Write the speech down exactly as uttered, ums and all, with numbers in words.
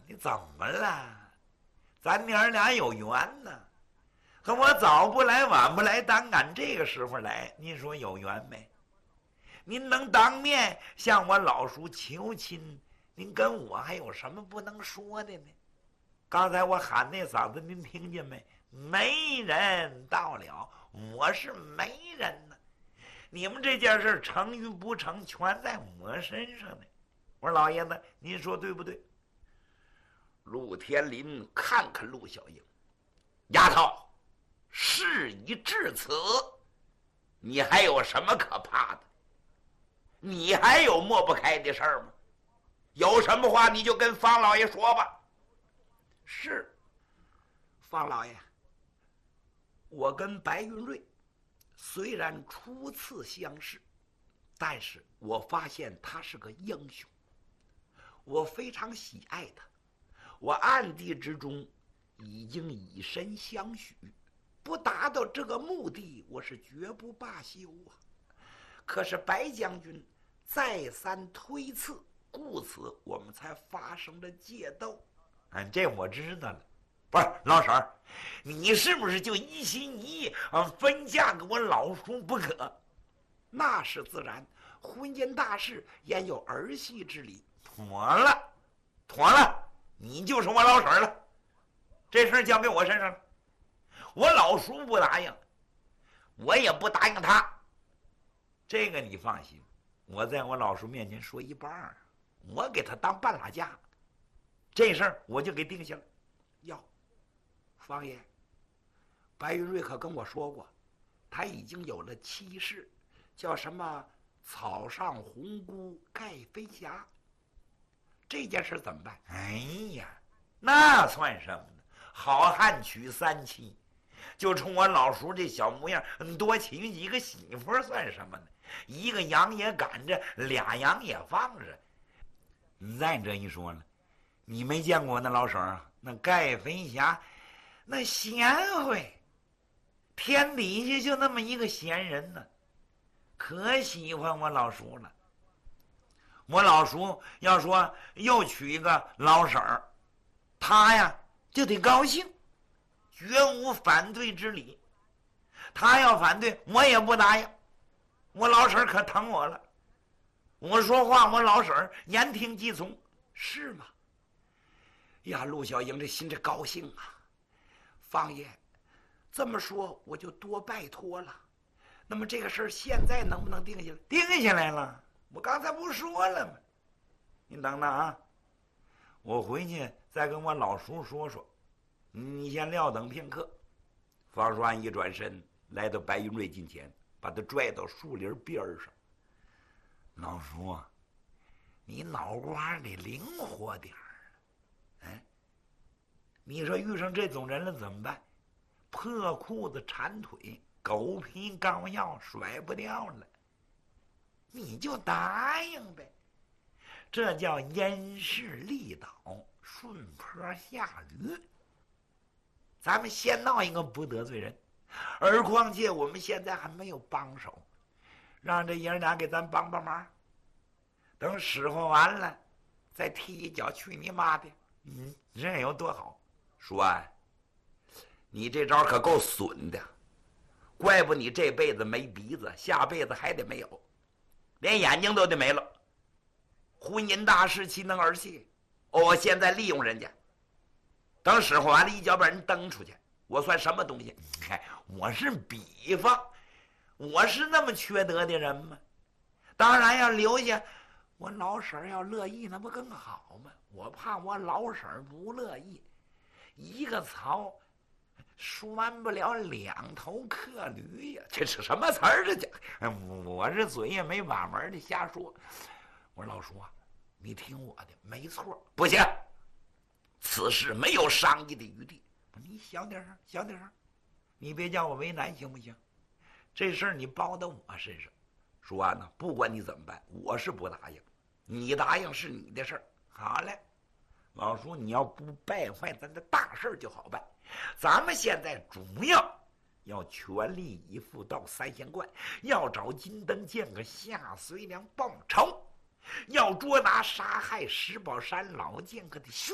你怎么了？咱娘俩有缘呢，可我早不来晚不来，当赶这个时候来，您说有缘没？您能当面向我老叔求亲，您跟我还有什么不能说的呢？刚才我喊那嗓子，您听见没？没人到了，我是没人呢。你们这件事成与不成，全在我身上呢。我说老爷子，您说对不对？陆天林看看陆小英，丫头，事已至此，你还有什么可怕的？你还有抹不开的事儿吗？有什么话你就跟方老爷说吧。是，方老爷，我跟白云瑞虽然初次相识，但是我发现他是个英雄，我非常喜爱他，我暗地之中已经以身相许，不达到这个目的，我是绝不罢休啊。可是白将军再三推辞，故此我们才发生了械斗。嗯，这我知道了。不是老婶儿，你是不是就一心一意啊分嫁给我老叔不可？那是自然，婚姻大事焉有儿戏之理？妥了，妥了，你就是我老婶儿了。这事儿交给我身上了。我老叔不答应，我也不答应他。这个你放心，我在我老叔面前说一半，我给他当半拉架，这事儿我就给定下了。哟，方爷，白云瑞可跟我说过，他已经有了妻室，叫什么草上红姑盖飞霞。这件事怎么办？哎呀，那算什么呢？好汉娶三妻，就冲我老叔这小模样，多娶几个媳妇算什么呢？一个羊也赶着，俩羊也放着。再这一说了，你没见过那老婶儿，那盖飞霞那贤惠，天底下就那么一个闲人呢，可喜欢我老叔了。我老叔要说又娶一个老婶儿，他呀就得高兴，绝无反对之理。他要反对，我也不答应。我老婶儿可疼我了，我说话我老婶儿言听计从，是吗？呀，陆小英这心这高兴啊！方爷这么说，我就多拜托了。那么这个事儿现在能不能定下来？定下来了，我刚才不说了吗？您等等啊，我回去再跟我老叔说说。你先撂等片刻。方叔安一转身来到白云瑞近前，把他拽到树林边上。老叔啊，你脑瓜得灵活点儿。哎，你说遇上这种人了怎么办？破裤子缠腿，狗皮膏药甩不掉了，你就答应呗。这叫因势利导，顺坡下驴。咱们先闹一个不得罪人，而况且我们现在还没有帮手，让这爷俩给咱帮帮忙。等使唤完了，再踢一脚去你妈的！嗯，这有多好？叔安，你这招可够损的，怪不你这辈子没鼻子，下辈子还得没有，连眼睛都得没了。婚姻大事岂能儿戏？哦，现在利用人家，等使唤完了，一脚把人蹬出去，我算什么东西？哎，我是比方，我是那么缺德的人吗？当然要留下。我老婶儿要乐意，那不更好吗？我怕我老婶儿不乐意，一个槽拴不了两头客驴呀！这是什么词儿？这讲，我这嘴也没把门的瞎说。我说老叔啊，你听我的，没错，不行，此事没有商议的余地。你小点声，小点声，你别叫我为难，行不行？这事儿你包到我身上。说完呢，不管你怎么办，我是不答应。你答应是你的事儿。好嘞，老叔，你要不败坏咱的大事就好办。咱们现在主要要全力以赴到三仙观，要找金灯见个夏随良报仇，要捉拿杀害石宝山老剑客的凶